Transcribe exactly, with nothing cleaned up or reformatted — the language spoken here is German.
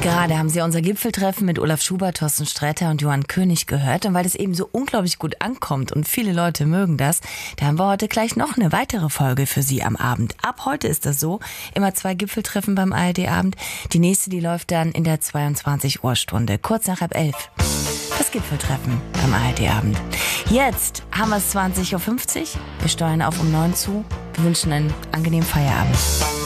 Gerade haben Sie unser Gipfeltreffen mit Olaf Schubert, Thorsten Sträter und Johann König gehört. Und weil das eben so unglaublich gut ankommt und viele Leute mögen das, da haben wir heute gleich noch eine weitere Folge für Sie am Abend. Ab heute ist das so, immer zwei Gipfeltreffen beim A R D-Abend. Die nächste, die läuft dann in der zweiundzwanzig Uhr Stunde, kurz nach halb elf. Das Gipfeltreffen beim A R D-Abend. Jetzt haben wir es zwanzig Uhr fünfzig. Wir steuern auf um neun zu. Wir wünschen einen angenehmen Feierabend.